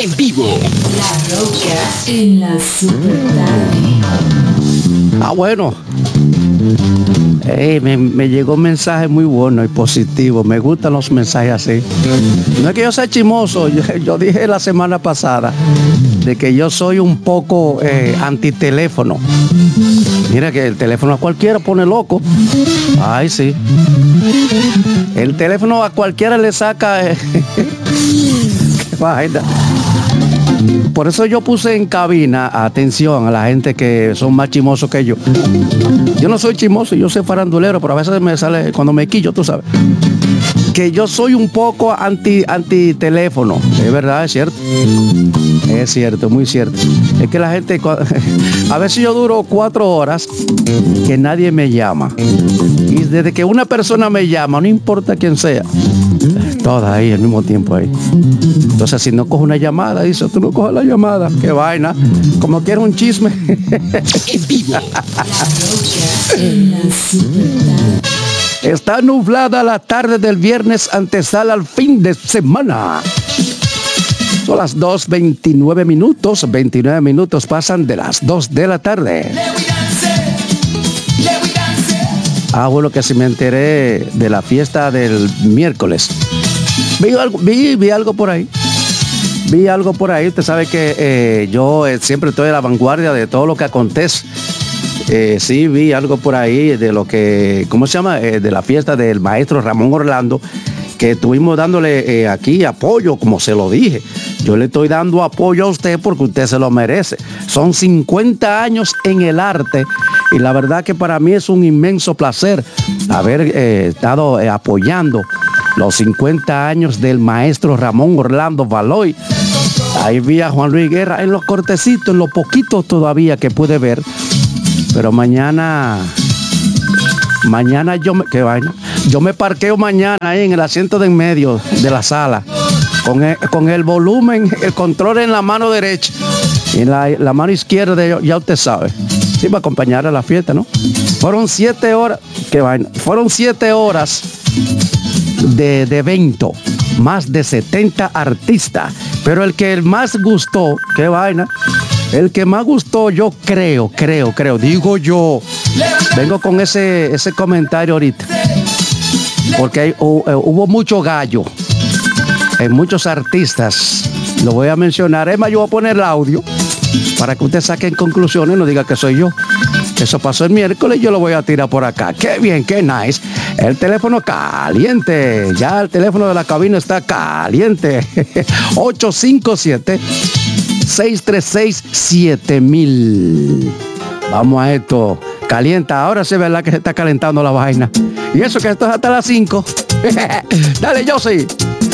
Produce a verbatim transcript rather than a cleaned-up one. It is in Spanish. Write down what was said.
en vivo. La Roca en la Super Tarde. Ah, bueno. Hey, me, me llegó un mensaje muy bueno y positivo. Me gustan los mensajes así. No es que yo sea chismoso. Yo, yo dije la semana pasada de que yo soy un poco eh, antiteléfono. Mira que el teléfono a cualquiera pone loco. Ay, sí. El teléfono a cualquiera le saca... Eh, qué vaina. Por eso yo puse en cabina atención a la gente que son más chismosos que yo. Yo no soy chismoso, yo soy farandulero, pero a veces me sale cuando me quillo, tú sabes. Que yo soy un poco anti, anti teléfono. Es verdad, es cierto. Es cierto, muy cierto. Es que la gente, a veces yo duro cuatro horas que nadie me llama. Y desde que una persona me llama, no importa quién sea, todas ahí al mismo tiempo ahí. Entonces, si no cojo una llamada, dice, tú no coges la llamada. Qué vaina. Como quieres un chisme. En vivo. Está nublada la tarde del viernes, antesala al fin de semana. Son las dos veintinueve minutos. veintinueve minutos pasan de las dos de la tarde. Ah, bueno, que si me enteré de la fiesta del miércoles. Vi algo, vi, vi algo por ahí. Vi algo por ahí. Usted sabe que eh, yo eh, siempre estoy a la vanguardia de todo lo que acontece. Eh, sí, vi algo por ahí de lo que, ¿cómo se llama? Eh, de la fiesta del maestro Ramón Orlando, que estuvimos dándole eh, aquí apoyo, como se lo dije. Yo le estoy dando apoyo a usted porque usted se lo merece. Son cincuenta años en el arte y la verdad que para mí es un inmenso placer haber eh, estado eh, apoyando los cincuenta años del maestro Ramón Orlando Valois. Ahí vi a Juan Luis Guerra en los cortecitos, en los poquitos todavía que pude ver. Pero mañana, mañana yo me, qué vaina, yo me parqueo mañana ahí en el asiento de en medio de la sala, con el, con el volumen, el control en la mano derecha, y en la, la mano izquierda, ya usted sabe. Sí, va a acompañar a la fiesta, ¿no? Fueron siete horas, qué vaina, fueron siete horas de, de evento, más de setenta artistas, pero el que más gustó, qué vaina, el que más gustó, yo creo, creo, creo, digo yo, vengo con ese, ese comentario ahorita, porque hay, uh, uh, hubo mucho gallo en muchos artistas, lo voy a mencionar, es más, yo voy a poner el audio para que usted saque en conclusiones y no diga que soy yo. Eso pasó el miércoles y yo lo voy a tirar por acá. Qué bien, qué nice. El teléfono caliente, ya el teléfono de la cabina está caliente. ocho cinco siete, seis tres seis, siete mil. Vamos a esto. Calienta. Ahora sí, ¿verdad que se está calentando la vaina? Y eso que esto es hasta las cinco. Dale, yo sí.